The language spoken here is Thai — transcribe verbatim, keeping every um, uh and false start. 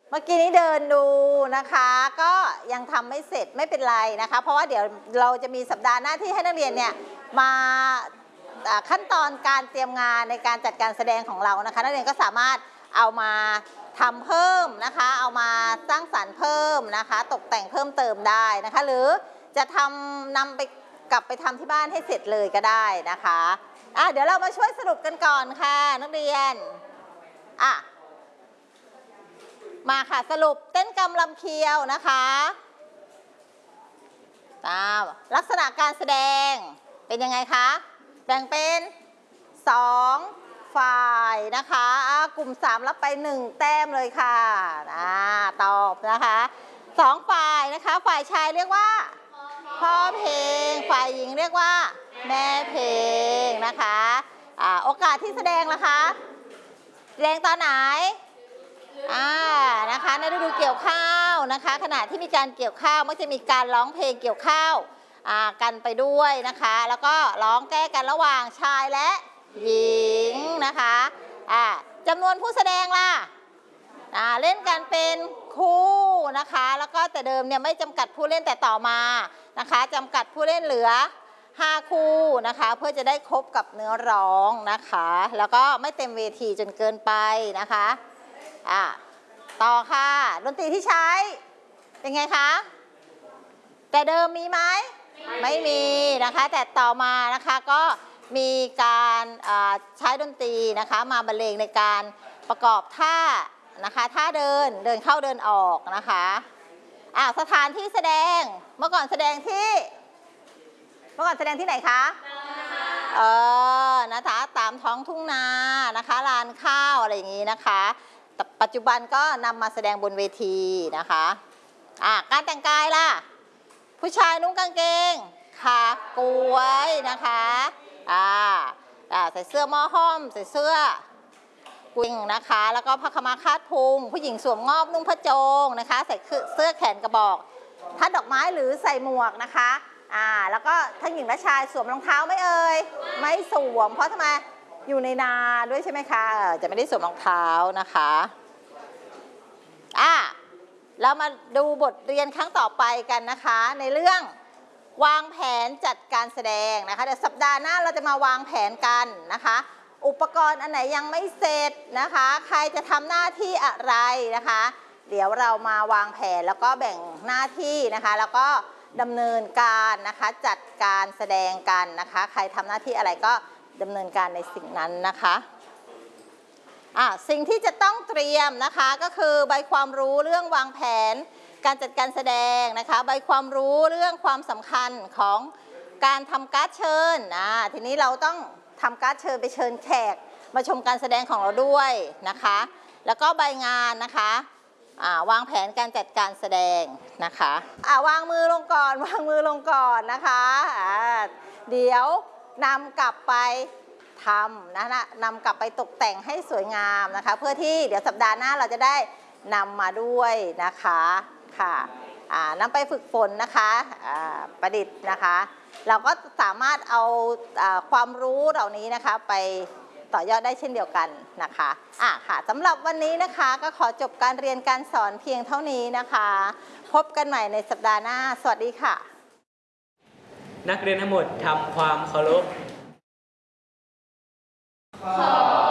เมื่อกี้นี้เดินดูนะคะก็ยังทำไม่เสร็จไม่เป็นไรนะคะเพราะว่าเดี๋ยวเราจะมีสัปดาห์หน้าที่ให้นักเรียนเนี่ยมาขั้นตอนการเตรียมงานในการจัดการแสดงของเรานะคะนักเรียนก็สามารถเอามาทำเพิ่มนะคะเอามาสร้างสรรค์เพิ่มนะคะตกแต่งเพิ่มเติมได้นะคะหรือจะทำนำไปกลับไปทำที่บ้านให้เสร็จเลยก็ได้นะคะอ่ะเดี๋ยวเรามาช่วยสรุปกันก่อนค่ะนักเรียนอ่ะมาค่ะสรุปเต้นกำลำเคียวนะคะตามลักษณะการแสดงเป็นยังไงคะแบ่งเป็นสองฝ่ายนะคะกลุ่มสามรับไปหนึ่งแต้มเลยค่ะอ่าตอบนะคะสองฝ่ายนะคะฝ่ายชายเรียกว่าพ่อเพลงฝ่ายหญิงเรียกว่าแม่เพลงนะคะอ่าโอกาสที่แสดงล่ะคะแสดงตอนไหนอ่านะคะในฤดูเกี่ยวข้าวนะคะขณะที่มีการเกี่ยวข้าวมักจะมีการร้องเพลงเกี่ยวข้าวอ่ากันไปด้วยนะคะแล้วก็ร้องแก้กันระหว่างชายและหญิงนะคะอ่าจำนวนผู้แสดงล่ะอ่าเล่นกันเป็นคู่นะคะแล้วก็แต่เดิมเนี่ยไม่จำกัดผู้เล่นแต่ต่อมานะคะจำกัดผู้เล่นเหลือห้าคู่นะคะเพื่อจะได้ครบกับเนื้อร้องนะคะแล้วก็ไม่เต็มเวทีจนเกินไปนะคะอ่ะต่อค่ะดนตรีที่ใช้เป็นไงคะแต่เดิมมีไหมไม่มีนะคะแต่ต่อมานะคะก็มีการใช้ดนตรีนะคะมาบรรเลงในการประกอบท่านะคะท่าเดินเดินเข้าเดินออกนะคะอ่ะสถานที่แสดงเมื่อก่อนแสดงที่เมื่อก่อนแสดงที่ไหนคะเออนะคะตามท้องทุ่งนานะคะลานข้าวอะไรอย่างนี้นะคะปัจจุบันก็นำมาแสดงบนเวทีนะคะอ่ะการแต่งกายล่ะผู้ชายนุ่งกางเกงขากล้วยนะคะอ่าอ่าใส่เสื้อหม้อห้อมใส่เสื้อกุยนะคะแล้วก็ผ้าขม้าคาดพุงผู้หญิงสวมงอบนุ่งผ้าโจงนะคะใส่เสื้อแขนกระบอกทัดดอกไม้หรือใส่หมวกนะคะอ่าแล้วก็ทั้งหญิงและชายสวมรองเท้าไม่เอ่ยไม่สวมเพราะทำไมอยู่ในนาด้วยใช่ไหมคะจะไม่ได้สวมรองเท้านะคะอ่ะเรามาดูบทเรียนครั้งต่อไปกันนะคะในเรื่องวางแผนจัดการแสดงนะคะเดี๋ยวสัปดาห์หน้าเราจะมาวางแผนกันนะคะอุปกรณ์อันไหนยังไม่เสร็จนะคะใครจะทำหน้าที่อะไรนะคะเดี๋ยวเรามาวางแผนแล้วก็แบ่งหน้าที่นะคะแล้วก็ดำเนินการนะคะจัดการแสดงกันนะคะใครทำหน้าที่อะไรก็ดำเนินการในสิ่งนั้นนะคะอ่ะสิ่งที่จะต้องเตรียมนะคะก็คือใบความรู้เรื่องวางแผนการจัดการแสดงนะคะใบความรู้เรื่องความสำคัญของการทำการ์ดเชิญอ่ะทีนี้เราต้องทำการ์ดเชิญไปเชิญแขกมาชมการแสดงของเราด้วยนะคะแล้วก็ใบงานนะคะอ่าวางแผนการจัดการแสดงนะคะอ่าวางมือลงก่อนวางมือลงก่อนนะคะอ่าเดี๋ยวนำกลับไปทำนะนะนำกลับไปตกแต่งให้สวยงามนะคะเพื่อที่เดี๋ยวสัปดาห์หน้าเราจะได้นำมาด้วยนะคะค่ะอ่านำไปฝึกฝนนะคะอ่าประดิษฐ์นะคะเราก็สามารถเอาความรู้เหล่านี้นะคะไปต่อยอดได้เช่นเดียวกันนะคะอ่ะค่ะสำหรับวันนี้นะคะก็ขอจบการเรียนการสอนเพียงเท่านี้นะคะพบกันใหม่ในสัปดาห์หน้าสวัสดีค่ะนักเรียนทั้งหมดทำความเคารพขอ